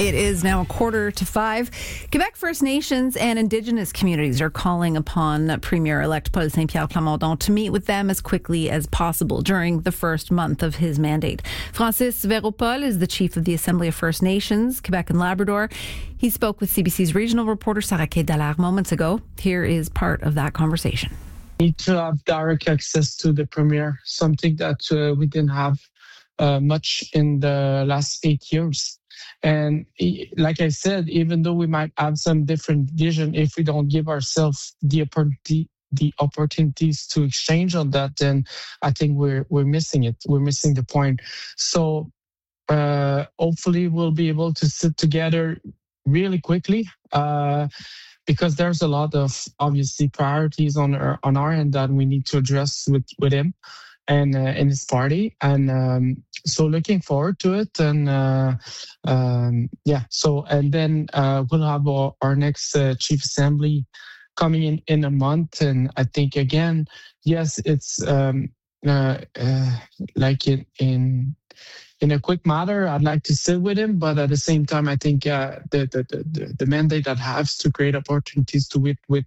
It is now 4:45. Quebec First Nations and Indigenous communities are calling upon Premier-elect Paul Saint-Pierre Plamondon to meet with them as quickly as possible during the first month of his mandate. Francis Veropol is the chief of the Assembly of First Nations, Quebec and Labrador. He spoke with CBC's regional reporter Sarah-Kate Dallaire moments ago. Here is part of that conversation. We need to have direct access to the Premier, something that we didn't have much in the last 8 years. And like I said, even though we might have some different vision, if we don't give ourselves the opportunities to exchange on that, then I think we're missing it. We're missing the point. So hopefully we'll be able to sit together really quickly because there's a lot of obviously priorities on our end that we need to address with him and in his party. And so looking forward to it. And and then we'll have our next chief assembly coming in a month. And I think again, yes, it's like in a quick matter, I'd like to sit with him, but at the same time, I think the mandate that has to create opportunities to with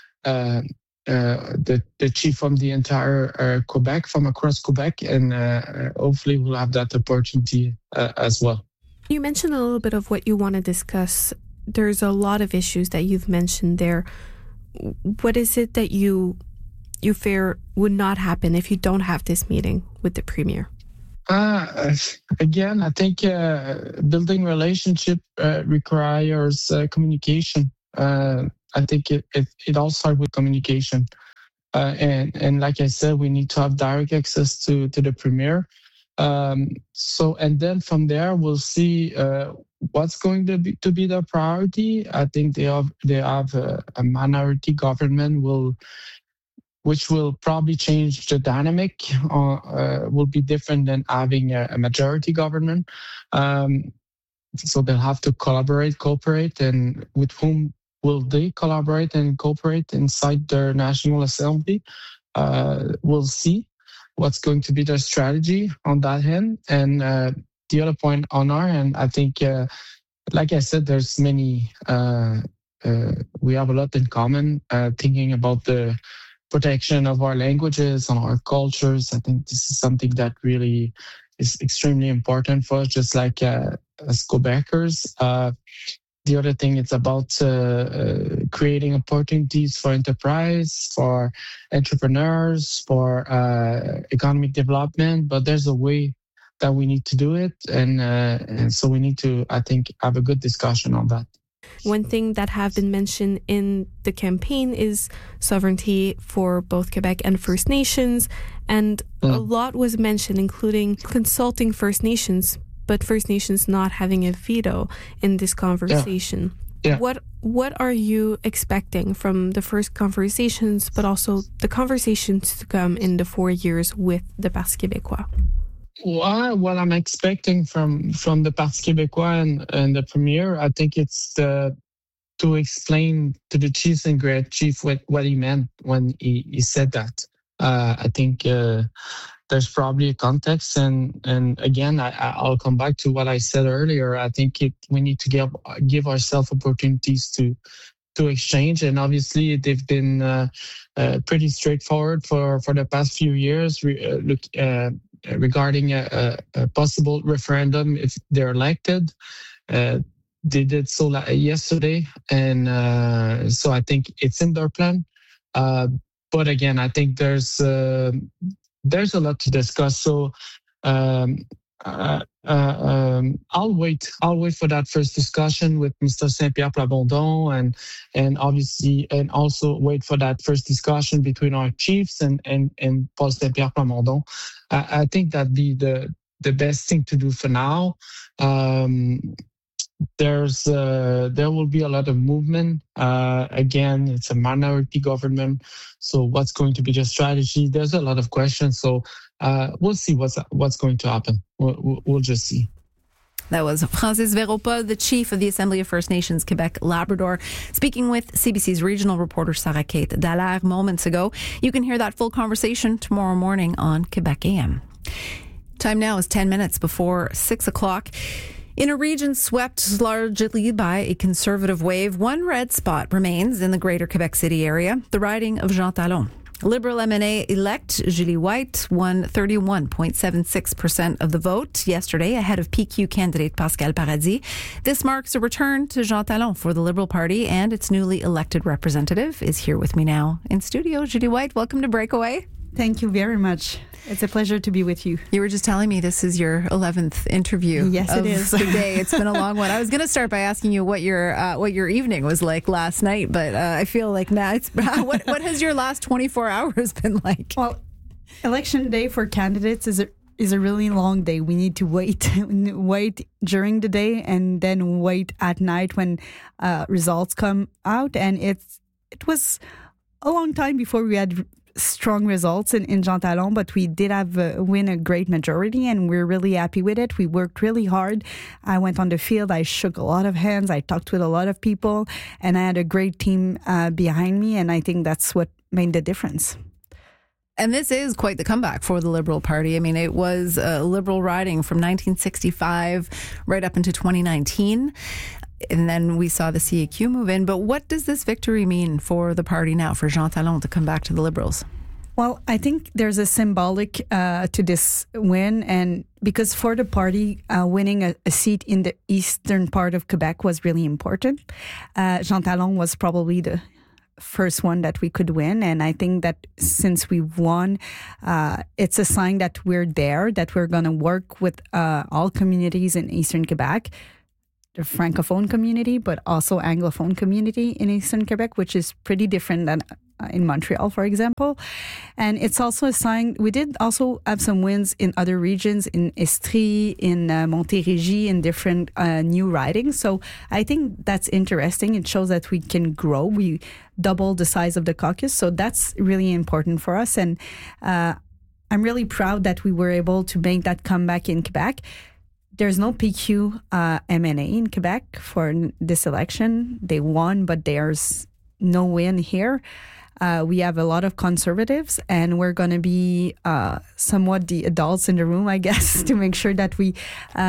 the chief from the entire Quebec, from across Quebec, and hopefully we'll have that opportunity as well. You mentioned a little bit of what you want to discuss. There's a lot of issues that you've mentioned there. What is it that you fear would not happen if you don't have this meeting with the Premier? Again, I think building relationship requires communication. I think it all starts with communication. And like I said, we need to have direct access to the Premier. And then from there, we'll see what's going to be the priority. I think they have a minority government which will probably change the dynamic, will be different than having a majority government. So they'll have to cooperate, and with whom will they collaborate and cooperate inside their National Assembly? We'll see what's going to be their strategy on that end. And the other point on our end, I think, like I said, there's many, we have a lot in common, thinking about the protection of our languages and our cultures. I think this is something that really is extremely important for us, just like as Quebecers. The other thing, it's about creating opportunities for enterprise, for entrepreneurs, for economic development. But there's a way that we need to do it. And so we need to, I think, have a good discussion on that. One thing that have been mentioned in the campaign is sovereignty for both Quebec and First Nations. And a lot was mentioned, including consulting First Nations, but First Nations not having a veto in this conversation. Yeah. What are you expecting from the first conversations, but also the conversations to come in the 4 years with the Parti québécois? What I'm expecting from the Parti québécois and the Premier, I think it's to explain to the chief and great chief what he meant when he said that. I think there's probably a context, and again, I'll come back to what I said earlier. I think we need to give ourselves opportunities to exchange, and obviously they've been pretty straightforward for the past few years. Regarding a possible referendum if they're elected. They did so yesterday, and so I think it's in their plan. But again, I think there's a lot to discuss. So I'll wait for that first discussion with Mr. Saint-Pierre Plamondon, and obviously, and also wait for that first discussion between our chiefs and Paul Saint-Pierre Plamondon. I think that'd be the best thing to do for now. There will be a lot of movement. Again, it's a minority government, so what's going to be the strategy? There's a lot of questions. So we'll see what's going to happen. We'll just see. That was Francis Veropol, the chief of the Assembly of First Nations Quebec Labrador, speaking with CBC's regional reporter Sarah-Kate Dallaire moments ago. You can hear that full conversation tomorrow morning on Quebec AM. Time now is 10 minutes before 6 o'clock. In a region swept largely by a conservative wave, one red spot remains in the greater Quebec City area, the riding of Jean Talon. Liberal MNA elect Julie White won 31.76% of the vote yesterday ahead of PQ candidate Pascal Paradis. This marks a return to Jean Talon for the Liberal Party, and its newly elected representative is here with me now in studio. Julie White, welcome to Breakaway. Thank you very much. It's a pleasure to be with you. You were just telling me this is your 11th interview. Yes, it is. Today. It's been a long one. I was going to start by asking you what your evening was like last night, but I feel like now it's what has your last 24 hours been like? Well, election day for candidates is a really long day. We need to wait during the day and then wait at night when results come out, and it was a long time before we had strong results in Jean Talon, but we did win a great majority, and we're really happy with it. We worked really hard. I went on the field. I shook a lot of hands. I talked with a lot of people, and I had a great team behind me, and I think that's what made the difference. And this is quite the comeback for the Liberal Party. I mean, it was a Liberal riding from 1965 right up into 2019. And then we saw the CAQ move in. But what does this victory mean for the party now, for Jean Talon to come back to the Liberals? Well, I think there's a symbolic to this win, and because for the party, winning a seat in the eastern part of Quebec was really important. Jean Talon was probably the first one that we could win, and I think that since we've won, it's a sign that we're there, that we're going to work with all communities in eastern Quebec, the Francophone community, but also Anglophone community in Eastern Quebec, which is pretty different than in Montreal, for example. And it's also a sign, we did also have some wins in other regions, in Estrie, in Montérégie, in different new ridings. So I think that's interesting. It shows that we can grow. We doubled the size of the caucus. So that's really important for us. And I'm really proud that we were able to make that comeback in Quebec. There's no PQ MNA in Quebec for this election. They won, but there's no win here. We have a lot of conservatives, and we're going to be somewhat the adults in the room, I guess, to make sure that we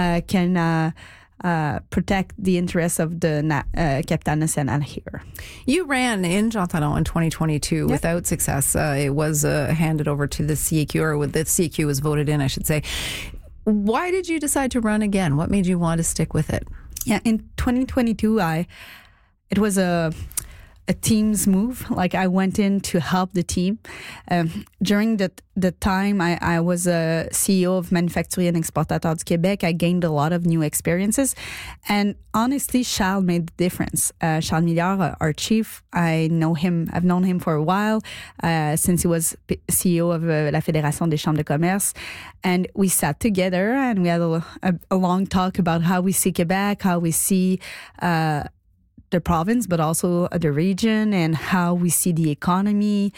can protect the interests of the Capitale Nationale here. You ran in Jean Talon in 2022 without success. It was handed over to the CAQ, or the CAQ was voted in, I should say. Why did you decide to run again? What made you want to stick with it? Yeah, in 2022, it was a team's move. Like, I went in to help the team. During the time I was a CEO of Manufacturier and Exportateur du Québec, I gained a lot of new experiences. And honestly, Charles made the difference. Charles Milliard, our chief, I've known him for a while, since he was CEO of La Fédération des Chambres de Commerce. And we sat together and we had a long talk about how we see Quebec, how we see the province, but also the region, and how we see the economy,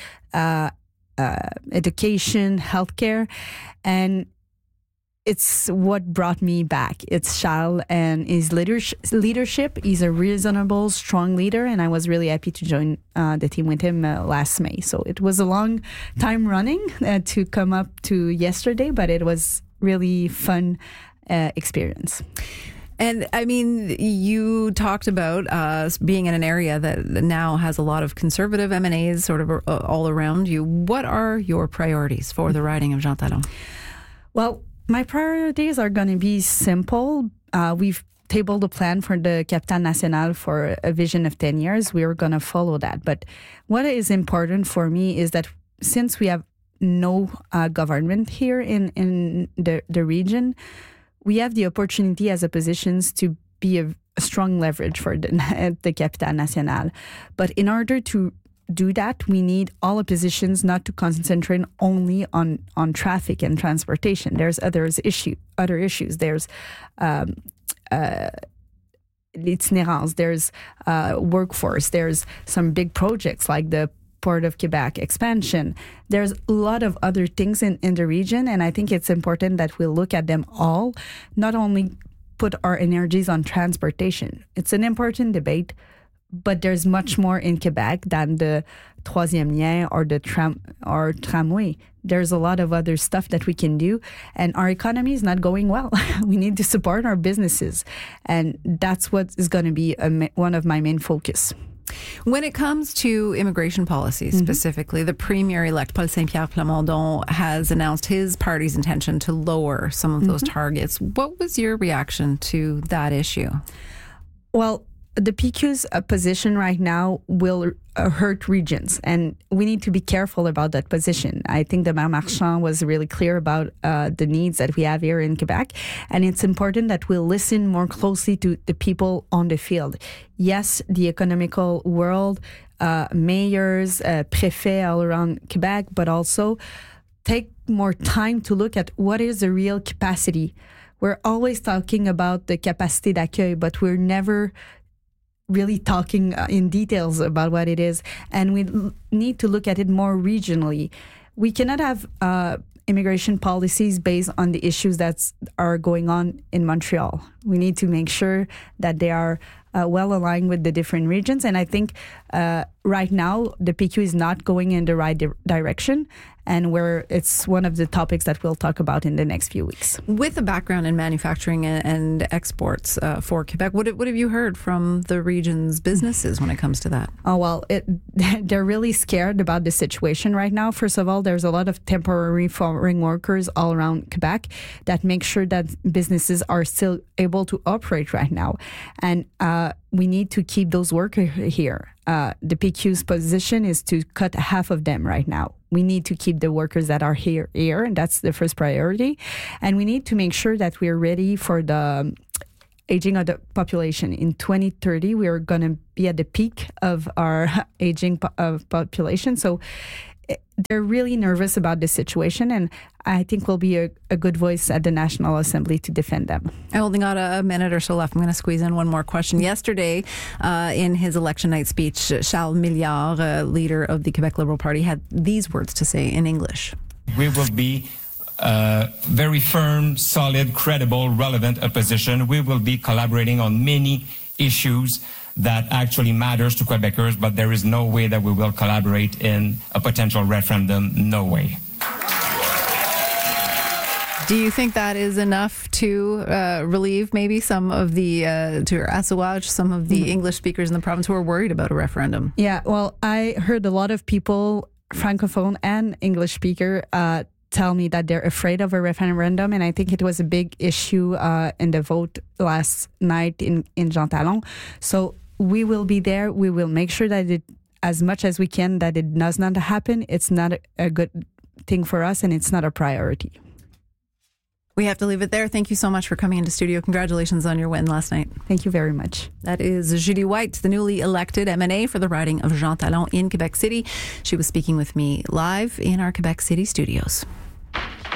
education, healthcare. And it's what brought me back. It's Charles and his leadership. He's a reasonable, strong leader, and I was really happy to join the team with him last May. So it was a long time running to come up to yesterday, but it was really fun experience. And I mean, you talked about being in an area that now has a lot of conservative MNAs sort of all around you. What are your priorities for the riding of Jean Talon? Well, my priorities are going to be simple. We've tabled a plan for the Capitale Nationale for a vision of 10 years. We're going to follow that. But what is important for me is that since we have no government here in the region, we have the opportunity as oppositions to be a strong leverage for the Capitale Nationale. But in order to do that, we need all oppositions not to concentrate only on traffic and transportation. There's other issues. There's l'itinérance, there's workforce, there's some big projects like the Port of Quebec expansion. There's a lot of other things in the region, and I think it's important that we look at them all, not only put our energies on transportation. It's an important debate, but there's much more in Quebec than the troisième lien or the tramway. There's a lot of other stuff that we can do, and our economy is not going well. We need to support our businesses, and that's what is going to be one of my main focus. When it comes to immigration policy specifically, the Premier-elect Paul Saint-Pierre Plamondon has announced his party's intention to lower some of those targets. What was your reaction to that issue? Well, the PQ's position right now will hurt regions, and we need to be careful about that position. I think the Maire Marchand was really clear about the needs that we have here in Quebec, and it's important that we listen more closely to the people on the field. Yes, the economical world, mayors, préfets all around Quebec, but also take more time to look at what is the real capacity. We're always talking about the capacité d'accueil, but we're never really talking in details about what it is, and we need to look at it more regionally. We cannot have immigration policies based on the issues that are going on in Montreal. We need to make sure that they are well aligned with the different regions, and I think right now the PQ is not going in the right direction, and it's one of the topics that we'll talk about in the next few weeks. With a background in manufacturing and exports for Quebec, what have you heard from the region's businesses when it comes to that? Oh, well, they're really scared about the situation right now. First of all, there's a lot of temporary foreign workers all around Quebec that make sure that businesses are still able to operate right now. And we need to keep those workers here. The PQ's position is to cut half of them right now. We need to keep the workers that are here, and that's the first priority. And we need to make sure that we're ready for the aging of the population. In 2030, we are going to be at the peak of our aging population. So they're really nervous about this situation, and I think we'll be a good voice at the National Assembly to defend them. I only got a minute or so left. I'm going to squeeze in one more question. Yesterday, in his election night speech, Charles Milliard, leader of the Quebec Liberal Party, had these words to say in English. We will be very firm, solid, credible, relevant opposition. We will be collaborating on many issues that actually matters to Quebecers, but there is no way that we will collaborate in a potential referendum. No way. Do you think that is enough to relieve maybe some of the, to assuage some of the English speakers in the province who are worried about a referendum? Yeah, well, I heard a lot of people, Francophone and English speaker, tell me that they're afraid of a referendum, and I think it was a big issue in the vote last night in Jean Talon. So we will be there. We will make sure that as much as we can, that it does not happen. It's not a good thing for us, and it's not a priority. We have to leave it there. Thank you so much for coming into studio. Congratulations on your win last night. Thank you very much. That is Julie White, the newly elected MNA for the riding of Jean Talon in Quebec City. She was speaking with me live in our Quebec City studios.